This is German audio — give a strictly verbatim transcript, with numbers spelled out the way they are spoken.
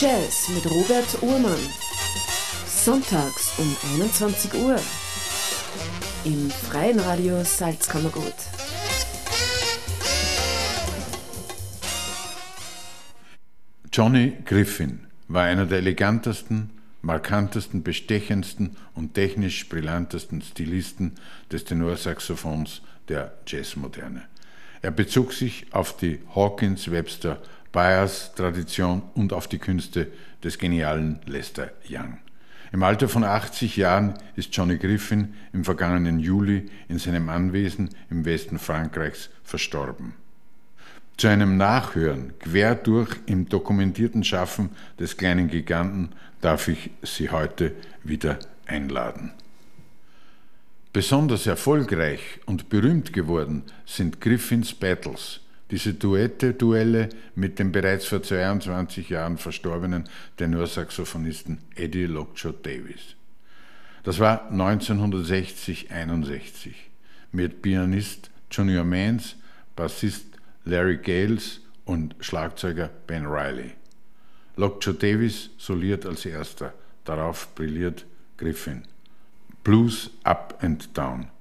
Jazz mit Robert Uhrmann. Sonntags um einundzwanzig Uhr im Freien Radio Salzkammergut. Johnny Griffin war einer der elegantesten, markantesten, bestechendsten und technisch brillantesten Stilisten des Tenorsaxophons der Jazzmoderne. Er bezog sich auf die Hawkins-Webster-Byers-Tradition und auf die Künste des genialen Lester Young. Im Alter von achtzig Jahren ist Johnny Griffin im vergangenen Juli in seinem Anwesen im Westen Frankreichs verstorben. Zu einem Nachhören quer durch im dokumentierten Schaffen des kleinen Giganten darf ich Sie heute wieder einladen. Besonders erfolgreich und berühmt geworden sind Griffins Battles, diese Duette-Duelle mit dem bereits vor zweiundzwanzig Jahren verstorbenen Tenorsaxophonisten Eddie Lockjaw Davis. Das war neunzehnhundertsechzig einundsechzig mit Pianist Junior Mance, Bassist Larry Gales und Schlagzeuger Ben Riley. Lockjaw Davis soliert als erster, darauf brilliert Griffin. Blues Up and Down.